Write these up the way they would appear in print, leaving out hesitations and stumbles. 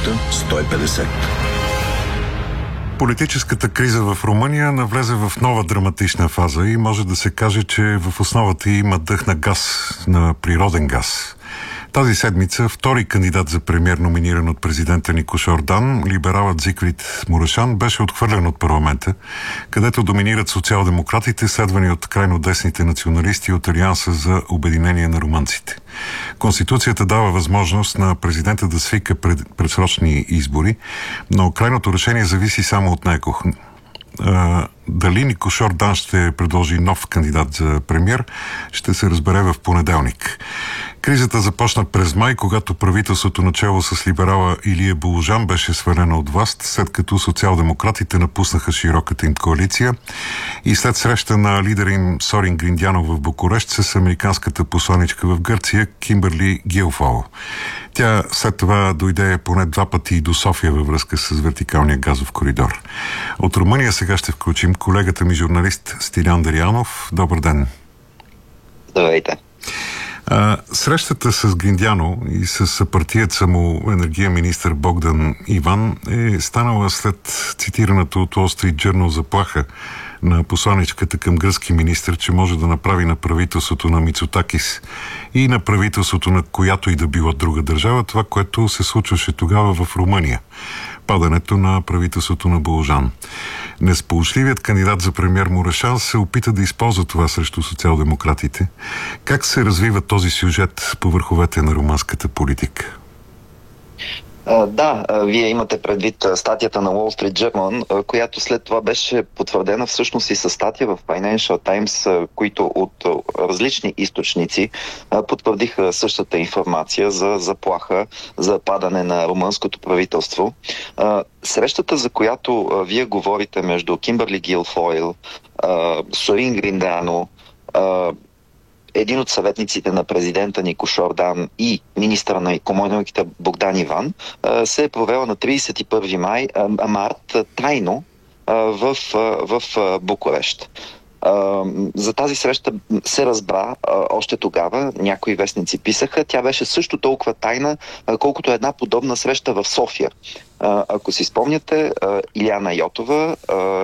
минута 150. Политическата криза в Румъния навлезе в нова драматична фаза и може да се каже, че в основата има дъх на газ, на природен газ. Тази седмица втори кандидат за премиер, номиниран от президента Никош Ордан, либералът Зигфрид Мурашан, беше отхвърлен от парламента, където доминират социал-демократите, следвани от крайно десните националисти от Алианса за обединение на румънците. Конституцията дава възможност на президента да свика предсрочни избори, но крайното решение зависи само от него. Дали Никош Ордан ще предложи нов кандидат за премиер, ще се разбере в понеделник. Кризата започна през май, когато правителството начало с либерала Илия Боложан беше свалено от власт, след като социал-демократите напуснаха широката им коалиция и след среща на лидера им Сорин Гриндянов в Букурещ с американската посланичка в Гърция Кимбърли Гилфол. Тя след това дойде поне 2 пъти и до София във връзка с вертикалния газов коридор. От Румъния сега ще включим колегата ми журналист Стилян Дарянов. Добър ден! Здравейте! Срещата с Гриндяно и с партиеца му енергиен министър Богдан Иван е станала след цитираната от Wall Street Journal заплаха на посланичката към гръцки министър, че може да направи на правителството на Мицотакис и на правителството на която и да било друга държава това, което се случваше тогава в Румъния. Падането на правителството на Боложан. Несполучливият кандидат за премиер Мурашан се опита да използва това срещу социал-демократите. Как се развива този сюжет по върховете на румънската политика? Да, вие имате предвид статията на Wall Street Journal, която след това беше потвърдена всъщност и със статия в Financial Times, които от различни източници потвърдиха същата информация за заплаха за падане на румънското правителство. Срещата, за която вие говорите между Кимбърли Гилфойл, Сорин Гриндяно, един от съветниците на президента Никош Ордан и министъра на икономиката Богдан Иван, се е провела на 31 март тайно в Букурещ. За тази среща се разбра още тогава, някои вестници писаха, тя беше също толкова тайна, колкото една подобна среща в София. Ако си спомняте, Илияна Йотова,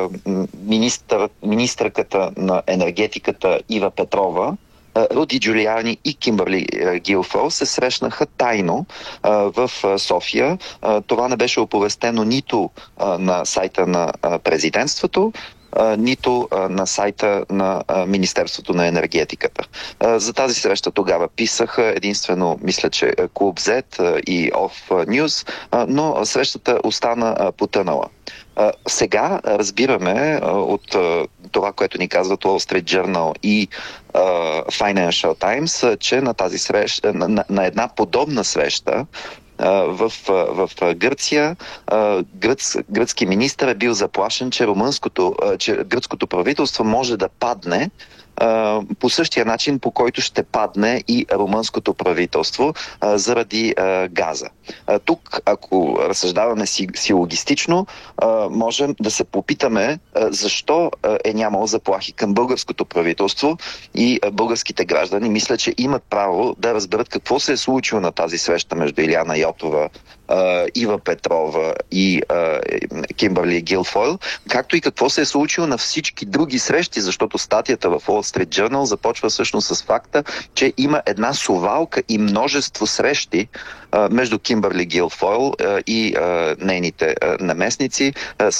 министърката на енергетиката Ива Петрова, Руди Джулиани и Кимбърли Гилфол се срещнаха тайно в София. Това не беше оповестено нито на сайта на президентството, нито на сайта на Министерството на енергетиката. За тази среща тогава писаха единствено, мисля, че Клуб Z и Off News, но срещата остана потънала. Сега разбираме от това, което ни казват Wall Street Journal и Financial Times, че на тази среща, на една подобна среща в Гърция, гръцки министър е бил заплашен, че гръцкото правителство може да падне по същия начин, по който ще падне и румънското правителство заради газа. Тук, ако разсъждаваме си логистично, можем да се попитаме защо е нямало заплахи към българското правителство и българските граждани. Мисля, че имат право да разберат какво се е случило на тази среща между Илияна Йотова, Ива Петрова и Кимбърли Гилфойл, както и какво се е случило на всички други срещи, защото статията в Wall Street Journal започва всъщност с факта, че има една совалка и множество срещи между Кимбърли Гилфойл и нейните наместници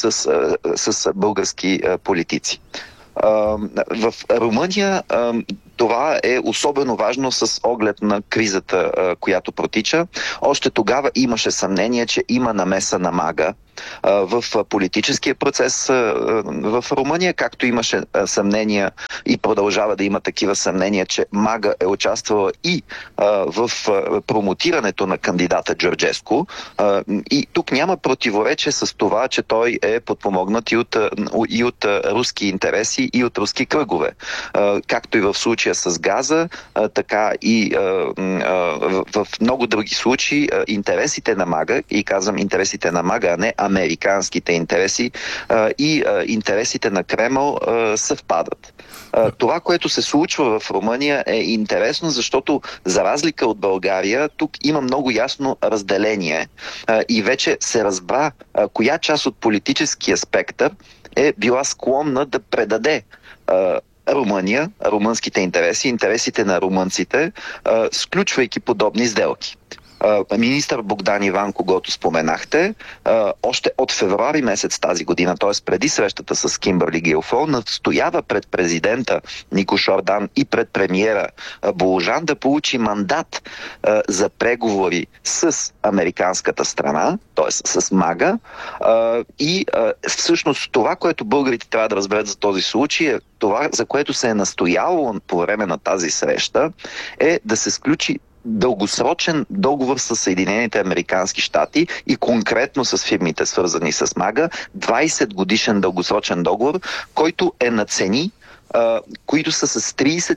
с български политици. В Румъния това е особено важно с оглед на кризата, която протича. Още тогава имаше съмнение, че има намеса на МАГА в политическия процес в Румъния, както имаше съмнения и продължава да има такива съмнения, че МАГА е участвала и в промотирането на кандидата Джорджеску. И тук няма противоречие с това, че той е подпомогнат и от руски интереси и от руски кръгове. Както и в случая с газа, така и в много други случаи интересите на МАГА, и казвам интересите на МАГА, а не американските интереси и интересите на Кремъл съвпадат. Това, което се случва в Румъния, е интересно, защото за разлика от България, тук има много ясно разделение и вече се разбра коя част от политическия спектър е била склонна да предаде Румъния, румънските интереси, интересите на румънците, сключвайки подобни сделки. Министър Богдан Иван, когото споменахте, още от февруари месец тази година, т.е. преди срещата с Кимбърли Гилфол, настоява пред президента Нико Шордан и пред премиера Болужан да получи мандат за преговори с американската страна, т.е. с МАГА. И всъщност това, което българите трябва да разберат за този случай, е това, за което се е настояло по време на тази среща, е да се сключи дългосрочен договор с Съединените американски щати и конкретно с фирмите, свързани с МАГА, 20 годишен дългосрочен договор, който е на цени, които са с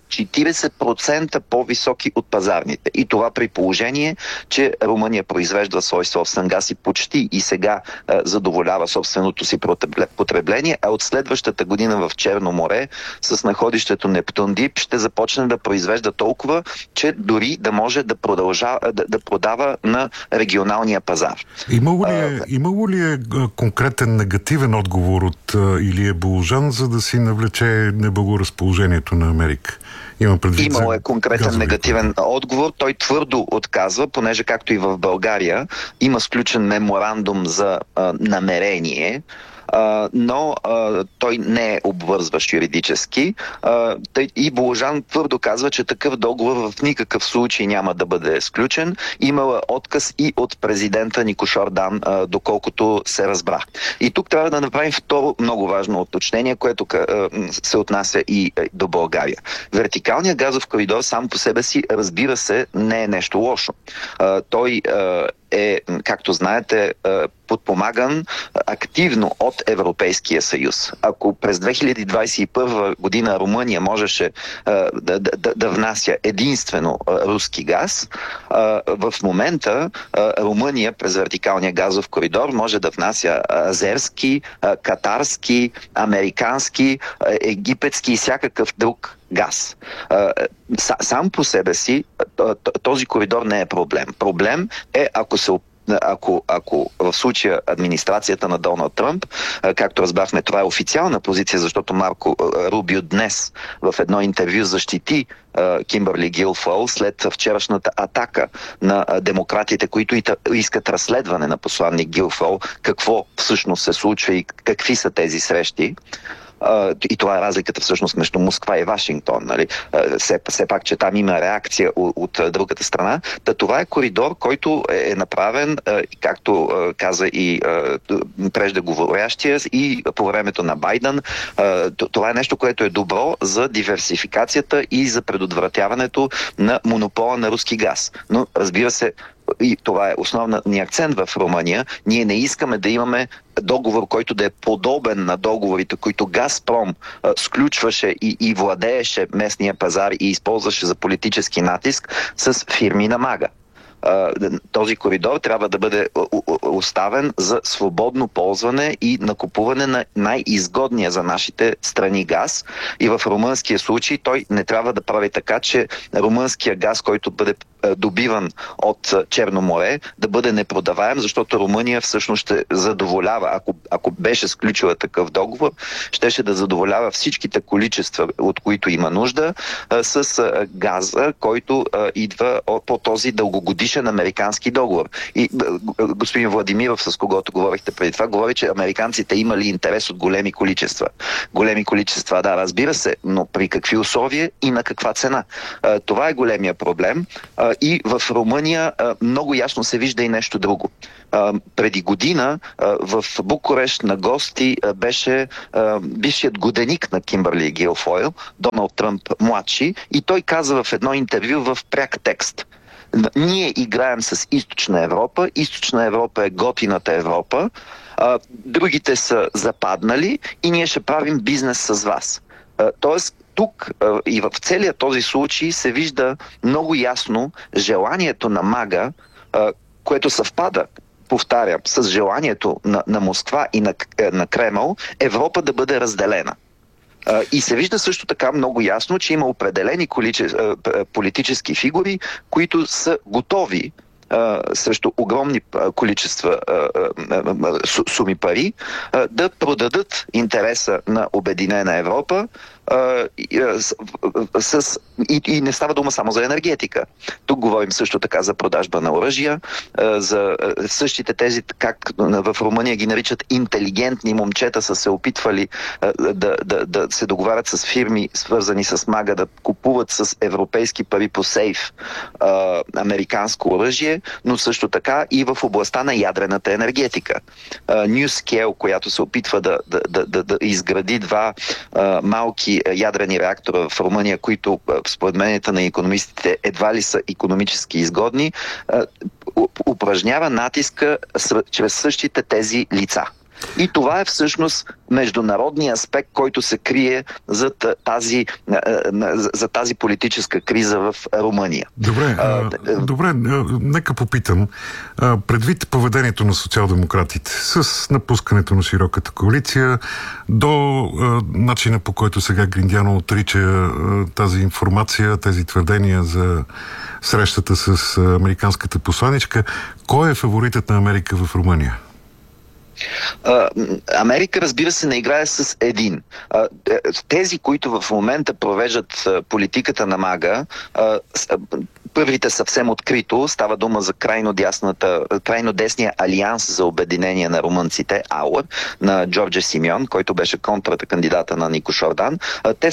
30-40% по-високи от пазарните. И това при положение, че Румъния произвежда свой собствен газ и почти и сега задоволява собственото си потребление, а от следващата година в Черно море с находището Нептун Дип ще започне да произвежда толкова, че дори да може да продава на регионалния пазар. Имало ли е конкретен негативен отговор от Илия Болужан, за да си навлече неблагоразположението на Америка? Имало е конкретен негативен отговор. Той твърдо отказва, понеже както и в България има сключен меморандум за намерение, но той не е обвързващ юридически. И Болужан твърдо казва, че такъв договор в никакъв случай няма да бъде сключен. Имала отказ и от президента Нико Шордан, доколкото се разбра. И тук трябва да направим второ много важно уточнение, което се отнася и до България. Вертикалният газов коридор сам по себе си, разбира се, не е нещо лошо. Той е, както знаете, подпомаган активно от Европейския съюз. Ако през 2021 година Румъния можеше да внася единствено руски газ, в момента Румъния през вертикалния газов коридор може да внася азерски, катарски, американски, египетски и всякакъв друг газ. Сам по себе си този коридор не е проблем. Проблем е ако в случая администрацията на Доналд Тръмп, както разбрахме, това е официална позиция, защото Марко Рубио днес в едно интервю защити Кимбърли Гилфол след вчерашната атака на демократите, които искат разследване на посланник Гилфол, какво всъщност се случва и какви са тези срещи. И това е разликата всъщност между Москва и Вашингтон. Нали? Все пак, че там има реакция от другата страна. Това е коридор, който е направен, както каза и преждеговорящия, и по времето на Байден. Това е нещо, което е добро за диверсификацията и за предотвратяването на монопола на руски газ. Но, разбира се, и това е основният ни акцент в Румъния, ние не искаме да имаме договор, който да е подобен на договорите, които Газпром сключваше и владееше местния пазар и използваше за политически натиск с фирми на МАГА. Този коридор трябва да бъде оставен за свободно ползване и накупуване на най-изгодния за нашите страни газ. И в румънския случай той не трябва да прави така, че румънския газ, който бъде добиван от Черно море, да бъде непродаваем, защото Румъния всъщност ще задоволява, ако беше сключила такъв договор, щеше да задоволява всичките количества, от които има нужда, с газа, който идва по този дългогодишен американски договор. И господин Владимиров, с когото говорихте преди това, говори, че американците имали интерес от големи количества. Големи количества, да, разбира се, но при какви условия и на каква цена. Това е големия проблем. И в Румъния много ясно се вижда и нещо друго. Преди година в Букурещ на гости беше бившият годеник на Кимбърли Гилфойл, Доналд Тръмп младши, и той каза в едно интервю в пряк текст: ние играем с Източна Европа. Източна Европа е готината Европа. Другите са западнали и ние ще правим бизнес с вас. Тоест, тук и в целия този случай се вижда много ясно желанието на МАГА, което съвпада повтарям, с желанието на Москва и на Кремъл Европа да бъде разделена. И се вижда също така много ясно, че има определени политически фигури, които са готови срещу огромни количества суми пари да продадат интереса на Обединена Европа и не става дума само за енергетика. Тук говорим също така за продажба на оръжия, за същите тези, как в Румъния ги наричат интелигентни момчета, са се опитвали да се договарят с фирми, свързани с МАГА, да купуват с европейски пари по сейф американско оръжие, но също така и в областта на ядрената енергетика. NuScale, която се опитва да изгради два малки ядрени реактора в Румъния, които според мнението на икономистите едва ли са икономически изгодни, упражнява натиска чрез същите тези лица. И това е всъщност международния аспект, който се крие за тази политическа криза в Румъния. Добре, нека попитам. Предвид поведението на социал-демократите с напускането на широката коалиция до начина, по който сега Гриндяно отрича тази информация, тези твърдения за срещата с американската посланичка, кой е фаворитът на Америка в Румъния? Америка, разбира се, не играе с един. Тези, които в момента провеждат политиката на МАГА, първите съвсем открито, става дума за крайно десния алианс за обединение на румънците, АУР, на Джордже Симеон, който беше контрата кандидата на Нико Шордан. Те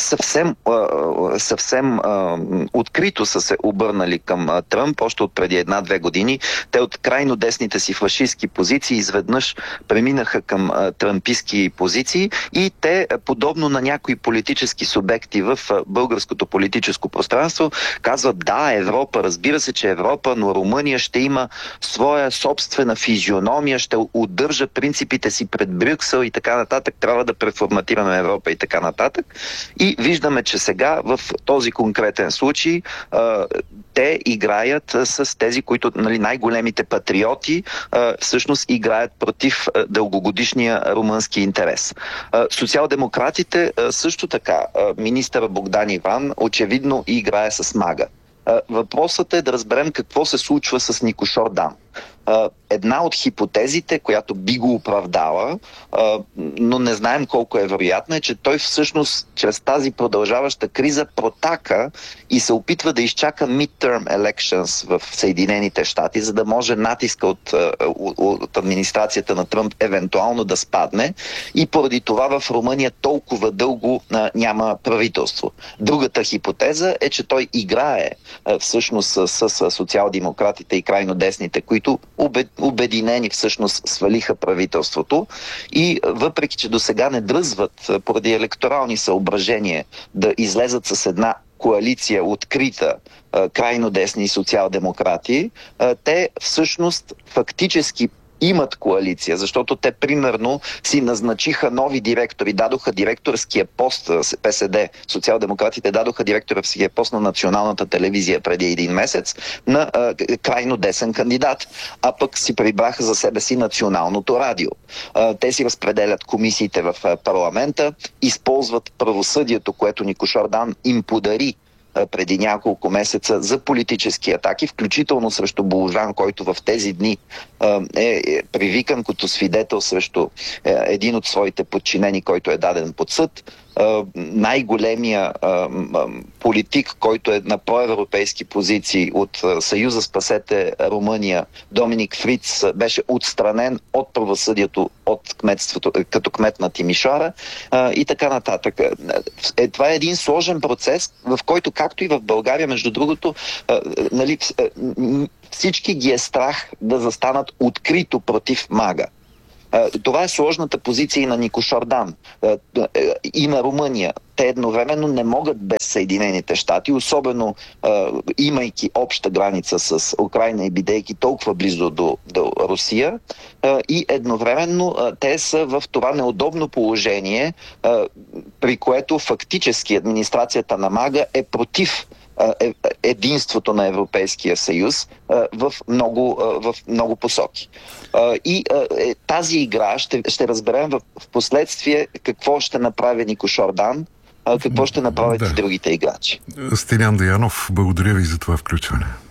съвсем открито са се обърнали към Тръмп, още от преди 1-2 години. Те от крайно десните си фашистски позиции изведнъж преминаха към тръмпистки позиции и те, подобно на някои политически субекти в българското политическо пространство, казват: да, Европа, разбира се, че Европа, но Румъния ще има своя собствена физиономия, ще удържа принципите си пред Брюксел и така нататък, трябва да преформатираме Европа и така нататък. И виждаме, че сега в този конкретен случай те играят с тези, които, най-големите патриоти, всъщност играят против дългогодишния румънски интерес. Социал-демократите също така, министър Богдан Иван очевидно играе с МАГА. Въпросът е да разберем какво се случва с Нико Шордан. Една от хипотезите, която би го оправдала, но не знаем колко е вероятна, е, че той всъщност чрез тази продължаваща криза протака и се опитва да изчака midterm elections в Съединените щати, за да може натиска от администрацията на Тръмп евентуално да спадне, и поради това в Румъния толкова дълго няма правителство. Другата хипотеза е, че той играе всъщност с социал-демократите и крайно десните, които обединени всъщност свалиха правителството, и въпреки че до сега не дръзват поради електорални съображения да излезат с една коалиция открита крайно десни социал-демократи, те всъщност фактически имат коалиция, защото те примерно си назначиха нови директори, дадоха директорския пост, ПСД, социал-демократите дадоха директорския пост на националната телевизия преди 1 месец на крайно десен кандидат, а пък си прибраха за себе си националното радио. Те си разпределят комисиите в парламента, използват правосъдието, което Нико Шордан им подари преди няколко месеца за политически атаки, включително срещу Болжан, който в тези дни е привикан като свидетел срещу един от своите подчинени, който е даден под съд. Най-големия политик, който е на проевропейски позиции от Съюза Спасете Румъния, Доминик Фриц, беше отстранен от правосъдието от кметството, като кмет на Тимишоара и така нататък. Това е един сложен процес, в който, както и в България, между другото, всички ги е страх да застанат открито против МАГА. Това е сложната позиция и на Нико Шордан, и на Румъния. Те едновременно не могат без Съединените щати, особено имайки обща граница с Украйна и бидейки толкова близо до Русия, и едновременно те са в това неудобно положение, при което фактически администрацията на МАГА е против единството на Европейския съюз в много посоки. И тази игра ще разберем в последствие какво ще направи Нико Шордан, какво ще направят и другите играчи. Стилян Деянов, благодаря ви за това включване.